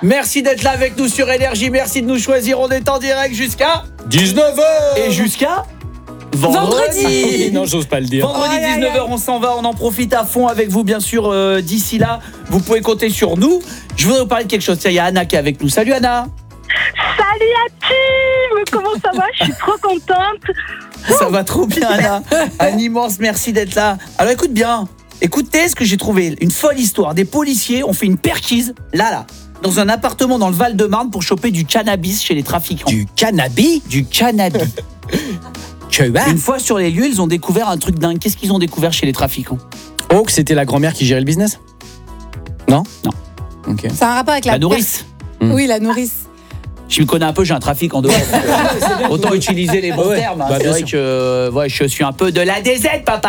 Merci d'être là avec nous sur Énergie. Merci de nous choisir. On est en direct jusqu'à 19h. Et jusqu'à vendredi. Non, j'ose pas le dire. Vendredi 19h, on s'en va, on en profite à fond avec vous, bien sûr. D'ici là, vous pouvez compter sur nous. Je voudrais vous parler de quelque chose. Tiens, il y a Anna qui est avec nous. Salut Anna. Salut la team. Comment ça va? Je suis trop contente. Ça va trop bien Anna. Un immense merci d'être là. Alors écoute bien. Écoutez ce que j'ai trouvé. Une folle histoire. Des policiers ont fait une perquise, là, dans un appartement dans le Val-de-Marne pour choper du cannabis chez les trafiquants. Du cannabis. Du cannabis. Une fois sur les lieux, ils ont découvert un truc dingue. Qu'est-ce qu'ils ont découvert chez les trafiquants? Oh, que c'était la grand-mère qui gérait le business? Non. Ok. Ça a un rapport avec La nourrice. Oui, la nourrice. Je me connais un peu, j'ai un trafic en dehors. Autant utiliser les bons termes. Hein. Bah, c'est vrai que je suis un peu de la DZ, papa.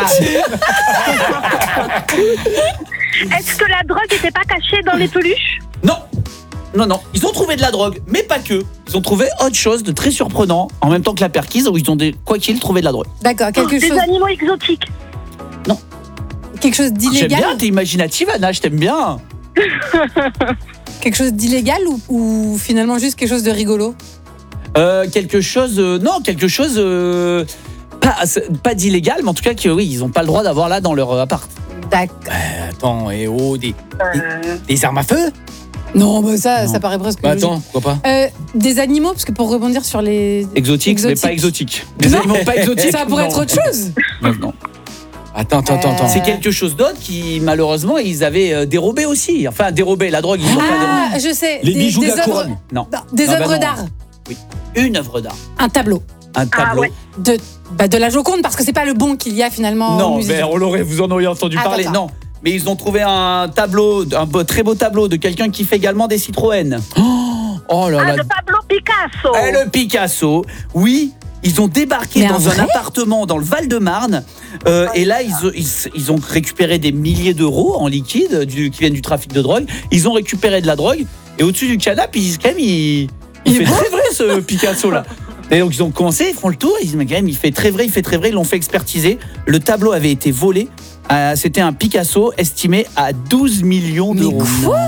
Est-ce que la drogue n'était pas cachée dans les peluches? Non. Ils ont trouvé de la drogue, mais pas que. Ils ont trouvé autre chose de très surprenant, en même temps que la perquise, où ils ont quoi qu'il trouvé de la drogue. D'accord, quelque Des chose. animaux exotiques. Quelque chose J'aime d'illégal. bien, t'es imaginative, Anna, je t'aime bien. Quelque chose d'illégal ou finalement juste quelque chose de rigolo? Quelque chose pas d'illégal, mais en tout cas ils n'ont pas le droit d'avoir là dans leur appart. D'accord. Attends, des armes à feu? Non, bah ça Non. paraît presque. Bah logique. attends, pourquoi pas? Des animaux, parce que pour rebondir sur les. Exotique, mais pas exotique. Des Non. animaux pas exotiques. Ça pourrait non. être autre chose. Non. Attends. C'est quelque chose d'autre qui, malheureusement, ils avaient dérobé aussi. Enfin, dérobé, la drogue, ils n'ont pas dérobé. Ah, je sais. Les bijoux de la œuvres- couronne. Non. Des Non, bah œuvres non. d'art. Une œuvre d'art. Un tableau. Un tableau. ouais. De la Joconde, parce que c'est pas le bon qu'il y a finalement. au Non, musée. mais vous en auriez entendu Ah, parler. d'accord. Non. Mais ils ont trouvé un tableau, très beau tableau de quelqu'un qui fait également des Citroën. Oh là Ah, là. de Pablo Picasso. Et le Picasso, oui. Ils ont débarqué Mais dans un un vrai appartement dans le Val-de-Marne et là ils ont récupéré des milliers d'euros en liquide qui viennent du trafic de drogue. Ils ont récupéré de la drogue et au-dessus du canapé ils disent quand même il fait très vrai ce Picasso là. Et donc ils ont commencé, ils font le tour, ils disent mais quand même il fait très vrai, ils l'ont fait expertiser. Le tableau avait été volé. C'était un Picasso estimé à 12 millions d'euros.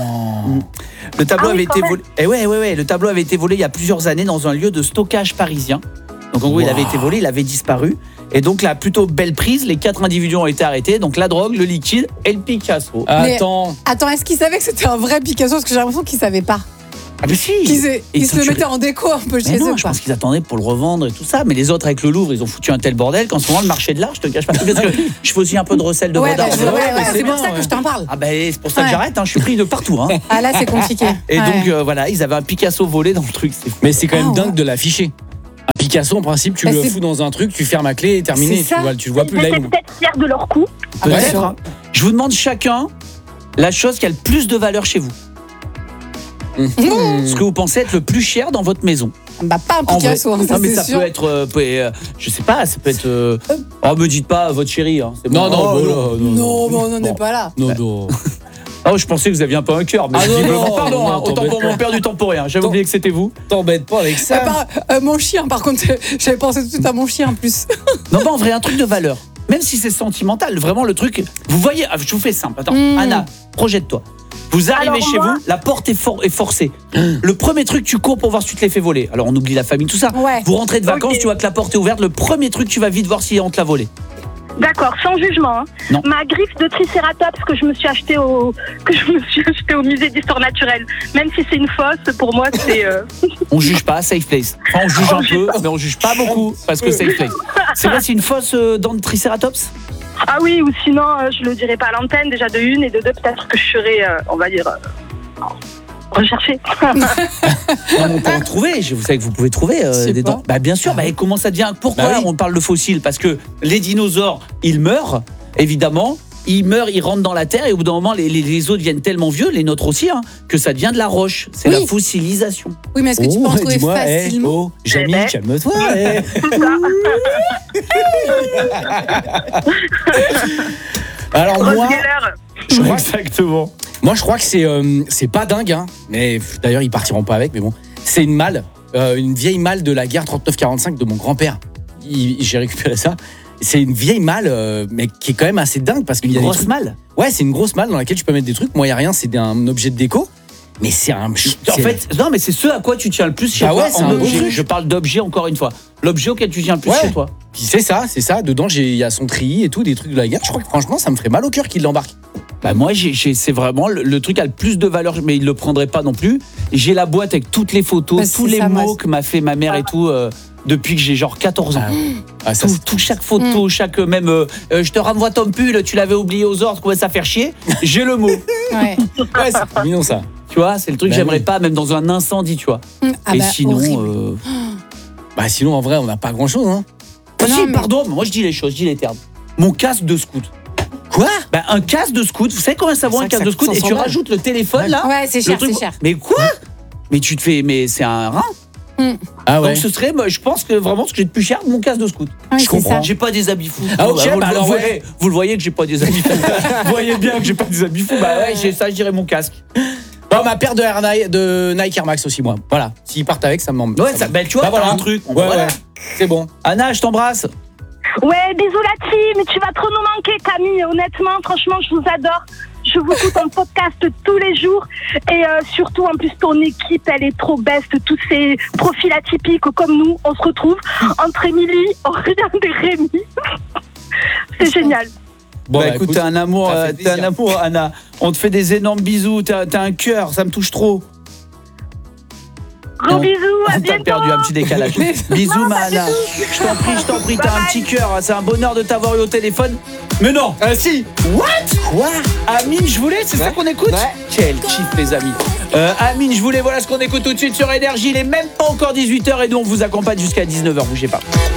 Le tableau Ah oui, avait été quand volé. Et ouais, le tableau avait été volé il y a plusieurs années dans un lieu de stockage parisien. Donc en gros, il avait été volé, il avait disparu. Et donc là, plutôt belle prise, les 4 individus ont été arrêtés. Donc la drogue, le liquide et le Picasso. Mais- Attends. Attends, est-ce qu'ils savaient que c'était un vrai Picasso? Parce que j'ai l'impression qu'ils savaient pas. Ah mais si. Ils se le mettaient en déco un peu Mais chez non, eux. je quoi. pense qu'ils attendaient pour le revendre et tout ça. Mais les autres avec le Louvre, ils ont foutu un tel bordel qu'en ce moment, le marché de l'art, je te cache pas. Parce que je fais aussi un peu de recel de Ouais, d'art. bah, c'est pour bien, ça que ouais. je t'en parle. Ah ben c'est pour ça que Ouais. j'arrête, hein. Je suis pris de partout. Hein. Ah là, c'est compliqué. Et Ouais. donc voilà, ils avaient un Picasso volé dans le truc. C'est fou. Mais c'est quand même Ah, ouais. dingue de l'afficher. Un Picasso, en principe, tu Bah, le c'est- fous dans un truc, tu fermes la clé et terminé. C'est ça. Tu le vois plus. Ils Là, étaient peut-être fiers de leur coup. Ah, bah, Peut-être. sûr. Hein. Je vous demande chacun la chose qui a le plus de valeur chez vous. Ce que vous pensez être le plus cher dans votre maison. Bah, pas un En vrai. Picasso, hein, ça Non, mais c'est ça sûr. peut être, je sais pas, ça peut être. Oh, me dites pas votre chérie. Hein, c'est bon. Non, Oh, Non, mais on n'en est Bon. pas là. Non. Oh, je pensais que vous aviez un peu un cœur, mais Ah, non, visiblement, non, pardon. non, Hein, autant t'embête pour pas. mon père du temps pour rien. J'avais T'en- oublié que c'était vous. T'embête pas avec ça. Mon chien, par contre, j'avais pensé tout de suite à mon chien en plus. Non, bah en vrai, un truc de valeur. Même si c'est sentimental, vraiment le truc. Vous voyez, je vous fais simple. Attends, Anna, projette-toi. Vous arrivez Alors, chez moi- vous, la porte est forcée. Le premier truc, tu cours pour voir si tu te l'es fait voler. Alors on oublie la famille, tout ça. Ouais. Vous rentrez de vacances, Ok. tu vois que la porte est ouverte. Le premier truc, tu vas vite voir si on te l'a volé. D'accord, sans jugement. Hein. Non. Ma griffe de Triceratops que je me suis achetée au musée d'histoire naturelle. Même si c'est une fausse, pour moi c'est. On juge pas, safe place. Enfin, on juge un peu, mais on juge pas beaucoup parce que safe place. C'est vrai, c'est une fausse dent de Triceratops. Ah oui, ou sinon je le dirais pas à l'antenne déjà de une et de deux peut-être que je serais, on va dire, recherchée. Non, mais on peut en trouver. Vous savez que vous pouvez trouver sais des pas. dents. Bah bien sûr. Bah, et comment ça devient? Pourquoi Bah oui. on parle de fossiles? Parce que les dinosaures, ils meurent, évidemment. Ils meurent, ils rentrent dans la terre et au bout d'un moment, les os deviennent tellement vieux, les nôtres aussi, hein, que ça devient de la roche. C'est Oui. la fossilisation. Oui, mais est-ce que tu peux en trouver dis-moi, facilement? oh, Jamie, Eh ben. calme-toi. Alors moi, Rose Geller. Exactement. je crois que c'est pas dingue, hein. Mais d'ailleurs, ils partiront pas avec, mais bon. C'est une malle, une vieille malle de la guerre 39-45 de mon grand-père. J'ai récupéré ça. C'est une vieille malle, mais qui est quand même assez dingue parce qu'il y a des Grosse trucs- malle. Ouais, c'est une grosse malle dans laquelle tu peux mettre des trucs. Moi, il y a rien, c'est un objet de déco. Mais c'est un. En fait, non, mais c'est ce à quoi tu tiens le plus chez Bah toi ouais, c'est en un beau objet. truc. Je parle d'objet encore une fois. L'objet auquel tu tiens le plus Ouais. chez toi. Puis c'est ça. Dedans, il y a son treillis et tout, des trucs de la guerre. Je crois que franchement, ça me ferait mal au cœur qu'il l'embarque. Bah moi, c'est vraiment le truc qui a le plus de valeur, mais il le prendrait pas non plus. J'ai la boîte avec toutes les photos, Bah, tous c'est les ça, moi, mots que m'a fait ma mère et tout depuis que j'ai genre 14 ans. Ah, ça, c'est trop Chaque photo, chaque même je te renvoie ton pull, tu l'avais oublié aux ordres, commence à faire chier. J'ai le mot. Ouais. Ouais, c'est mignon ça. Tu vois, c'est le truc que Bah j'aimerais oui. pas, même dans un incendie, tu vois. Ah Et bah, sinon, horrible. Bah sinon, en vrai, on n'a pas grand-chose. Hein. Ah, Non, si, mais- pardon, moi je dis les choses, je dis les termes. Mon casque de scout. Quoi? Bah, un casque de scout, vous savez combien ça vaut C'est un ça casque que de ça coûte scout et 500 tu balles. rajoutes le téléphone là. Ouais, c'est le cher, truc- c'est cher. Mais quoi? Mais tu te fais, mais c'est un rein. Ah ouais. Donc ce serait, moi, je pense que vraiment ce que j'ai de plus cher, mon casque de scout. Ouais, je c'est comprends. ça. J'ai pas des habits fous. Ah, ok, vous, bah alors, vous, ouais. vous le voyez que j'ai pas des habits fous. Vous voyez bien que j'ai pas des habits fous. Bah ouais, j'ai ça, je dirais mon casque. Bon, ma paire de Nike Air Max aussi, moi. Voilà. S'ils partent avec, ça m'embête. Ouais, ça, bah, tu vois, Bah, t'as voilà. un truc. Ouais, Voilà. ouais. C'est bon. Anna, je t'embrasse. Ouais, bisous la team, tu vas trop nous manquer Camille, honnêtement, franchement, je vous adore. Je vous écoute en podcast tous les jours et surtout en plus ton équipe elle est trop best, tous ces profils atypiques comme nous, on se retrouve entre Émilie, Aurélien et Rémi. C'est génial. Bon, bah, écoute, t'es un amour, ça fait t'es un plaisir. amour, Anna. On te fait des énormes bisous. T'as un cœur, ça me touche trop. Gros Non. bisous, à T'as bientôt. perdu un petit décalage. Bisous, ma Anna. Je t'en prie, t'as un petit cœur. C'est un bonheur de t'avoir eu au téléphone. Mais non. Ah si. What? Quoi? Amine, je voulais, c'est ça qu'on écoute? Ouais. Quel kiff, les amis. Amine, je voulais, voilà ce qu'on écoute tout de suite sur Énergie. Il est même pas encore 18h et nous, on vous accompagne jusqu'à 19h. Bougez pas.